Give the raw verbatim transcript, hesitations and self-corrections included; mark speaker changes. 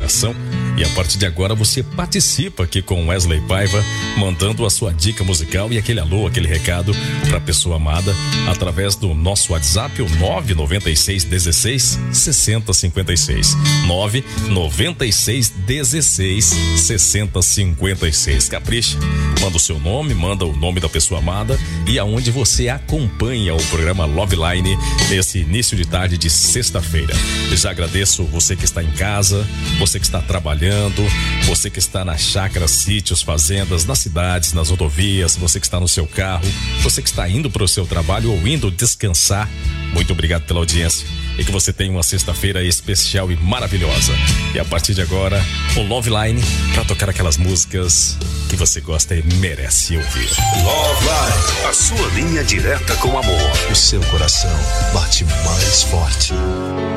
Speaker 1: coração. E a partir de agora você participa aqui com Wesley Paiva, mandando a sua dica musical e aquele alô, aquele recado para a pessoa amada através do nosso WhatsApp, o nove nove seis um seis seis zero cinco seis. nove nove seis um seis seis zero cinco seis. Capricha, manda o seu nome, manda o nome da pessoa amada e aonde você acompanha o programa Love Line nesse início de tarde de sexta-feira. Já agradeço você que está em casa, você que está trabalhando, você que está nas chácaras, sítios, fazendas, nas cidades, nas rodovias, você que está no seu carro, você que está indo para o seu trabalho ou indo descansar. Muito obrigado pela audiência e que você tenha uma sexta-feira especial e maravilhosa. E a partir de agora, o Love Line para tocar aquelas músicas que você gosta e merece ouvir.
Speaker 2: Love Line, a sua linha direta com amor.
Speaker 3: O seu coração bate mais forte.